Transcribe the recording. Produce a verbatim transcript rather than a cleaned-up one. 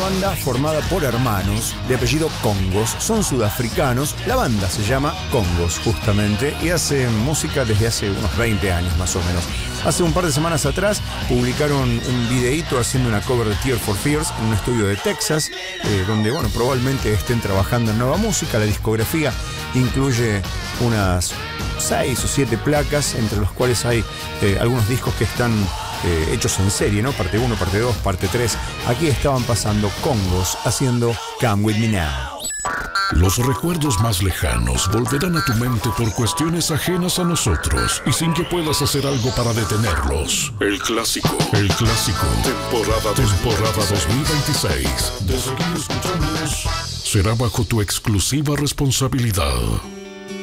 banda formada por hermanos de apellido Congos. Son sudafricanos. La banda se llama Congos, justamente, y hace música desde hace unos veinte años más o menos. Hace un par de semanas atrás publicaron un videíto haciendo una cover de Tears for Fears en un estudio de Texas, eh, donde, bueno, probablemente estén trabajando en nueva música. La discografía incluye unas seis o siete placas, entre los cuales hay eh, algunos discos que están eh, hechos en serie, ¿no? Parte uno, parte dos, parte tres. Aquí estaban pasando Congos haciendo Come With Me Now. Los recuerdos más lejanos volverán a tu mente por cuestiones ajenas a nosotros y sin que puedas hacer algo para detenerlos. El clásico, el clásico, temporada, temporada dos mil veintiséis. Desde aquí escuchamos, será bajo tu exclusiva responsabilidad.